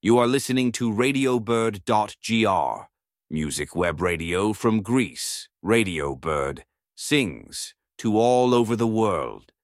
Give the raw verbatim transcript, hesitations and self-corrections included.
You are listening to radiobird dot g r, music web radio from Greece. Radiobird sings to all over the world.